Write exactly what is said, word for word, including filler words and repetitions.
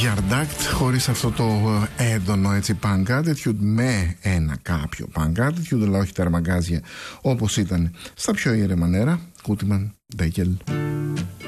Yard Act χωρίς αυτό το έντονο έτσι punk attitude, με ένα κάποιο punk attitude, αλλά όχι τα μαγκάζια όπως ήταν στα πιο ήρεμα νέρα. Κούτιμαν, Ντέκελ.